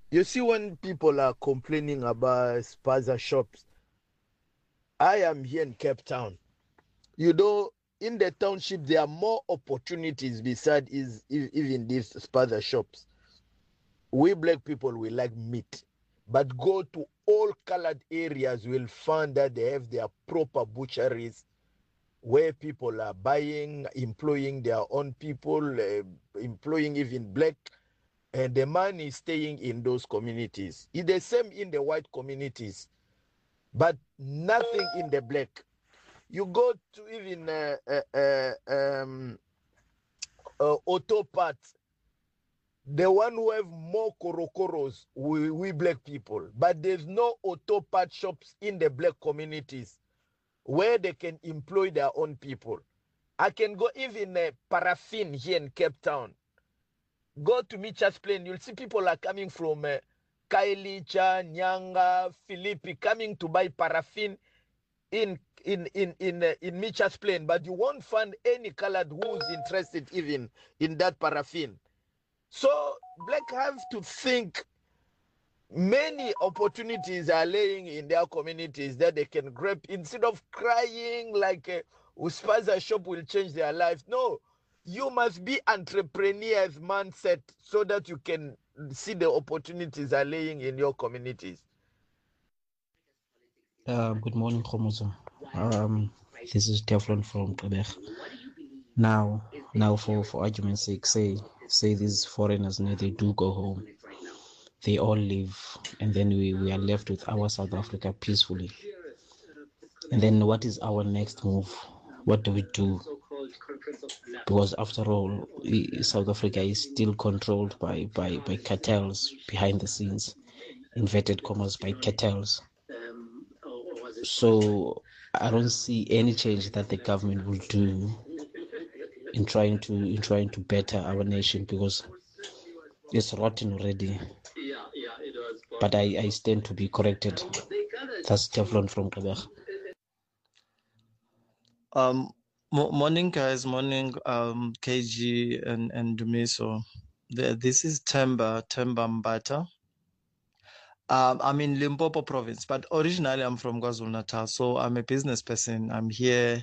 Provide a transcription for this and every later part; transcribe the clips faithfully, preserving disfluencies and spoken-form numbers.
You see, when people are complaining about spaza shops, I am here in Cape Town. You know, in the township, there are more opportunities beside is even these spaza shops. We black people, we like meat, but go to all colored areas, we'll find that they have their proper butcheries where people are buying, employing their own people, uh, employing even black, and the money is staying in those communities. It's the same in the white communities, but nothing in the black. You go to even uh, uh, uh, um, uh, auto parts, the one who have more korokoros, we, we black people, but there's no auto part shops in the black communities where they can employ their own people. I can go even uh, paraffin here in Cape Town. Go to Mitchell's Plain, you'll see people are coming from uh, Kailicha, Nyanga, Philippi, coming to buy paraffin in in in in uh, in Mitchell's Plain, but you won't find any colored who's interested even in that paraffin. So black have to think many opportunities are laying in their communities that they can grab instead of crying like a Uspaza shop will change their life. No, you must be entrepreneurs mindset so that you can see the opportunities are laying in your communities. Uh, good morning, Khomozo. Um, this is Teflon from Quebec. Now, now for, for argument's sake, say say these foreigners, you know, they do go home. They all leave, and then we, we are left with our South Africa peacefully. And then what is our next move? What do we do? Because after all, South Africa is still controlled by, by, by cartels behind the scenes, inverted commas, by cartels. So I don't see any change that the government will do in trying to in trying to better our nation, because it's rotten already. But I, I stand to be corrected. That's Teflon from Quebec. Um, mo- morning, guys. Morning, um, K G and and Dumiso. The, this is Temba Temba Mbata. Um, I'm in Limpopo province, but originally I'm from KwaZulu-Natal. So I'm a business person. I'm here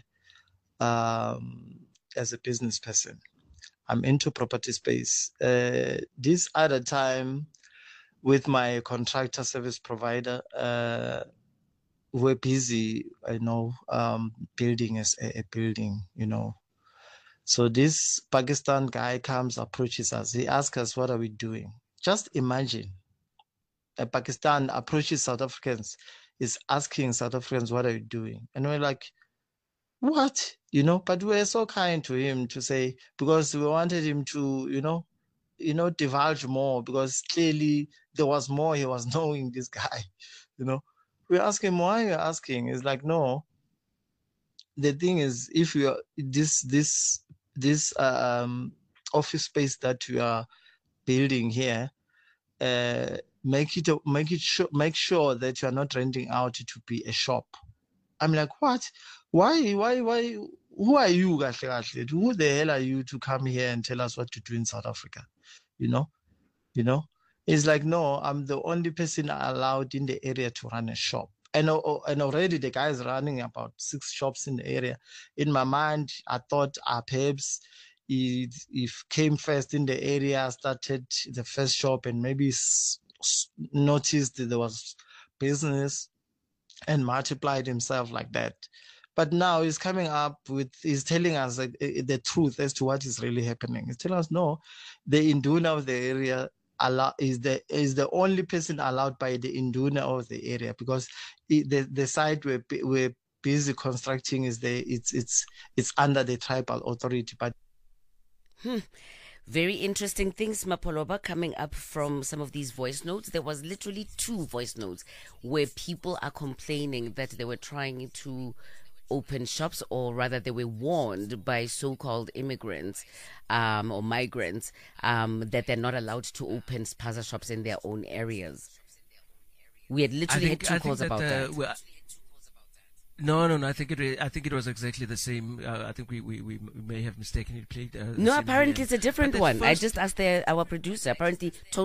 um, as a business person. I'm into property space. Uh, this other time with my contractor service provider, uh, we're busy, I know, um, building as a, a building, you know. So this Pakistan guy comes, approaches us. He asks us, what are we doing? Just imagine. Uh, Pakistan approaches South Africans, is asking South Africans, what are you doing? And we're like, what? You know, but we're so kind to him to say, because we wanted him to, you know, you know, divulge more, because clearly there was more he was knowing, this guy, you know. We ask him, why are you asking? It's like, no, the thing is, if you are this, this, this um, office space that you are building here, uh, make it make it sure make sure that you are not renting out to be a shop. I'm like, what? Why? Why? Why? Who are you, Gahle Gahle? Who the hell are you to come here and tell us what to do in South Africa? You know, you know. It's like, no, I'm the only person allowed in the area to run a shop. And, and already the guy is running about six shops in the area. In my mind, I thought uh, perhaps he, he came first in the area, started the first shop, and maybe s- s- noticed that there was business and multiplied himself like that. But now he's coming up with, he's telling us like, uh, the truth as to what is really happening. He's telling us, no, the Induna of the area allow, is the is the only person allowed by the Induna of the area, because it, the the site we're, we're busy constructing is the it's it's it's under the tribal authority. But hmm. Very interesting things, Mapoloba, coming up from some of these voice notes. There was literally two voice notes where people are complaining that they were trying to open shops, or rather they were warned by so-called immigrants um, or migrants um, that they're not allowed to open spaza shops in their own areas. We had literally think, had two calls that about the, that. Well, no, no, no. I think it. I think it was exactly the same. Uh, I think we, we, we may have mistakenly played. Uh, no, apparently it's a different one. First, I just asked the, our producer. Apparently,